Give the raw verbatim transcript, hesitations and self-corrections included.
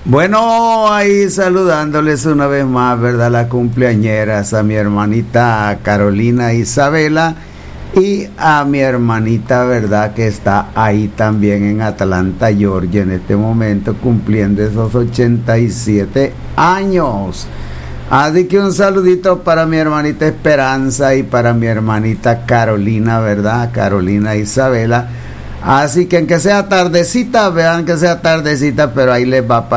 Bueno, ahí saludándoles una vez más, ¿verdad? Las cumpleañeras, a mi hermanita Carolina Isabela y a mi hermanita, ¿verdad? Que está ahí también en Atlanta, Georgia, en este momento cumpliendo esos ochenta y siete años. Así que un saludito para mi hermanita Esperanza y para mi hermanita Carolina, ¿verdad? Carolina Isabela. Así que aunque sea tardecita, vean que sea tardecita, pero ahí les va para